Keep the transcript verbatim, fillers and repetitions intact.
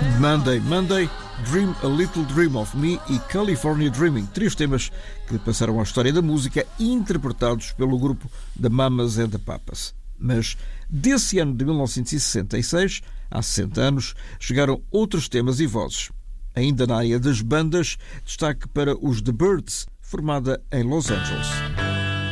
Monday, Monday, Dream a Little Dream of Me e California Dreaming, três temas que passaram à história da música interpretados pelo grupo The Mamas and the Papas. Mas desse ano de mil novecentos e sessenta e seis, há sessenta anos, chegaram outros temas e vozes. Ainda na área das bandas, destaque para os The Byrds, formada em Los Angeles.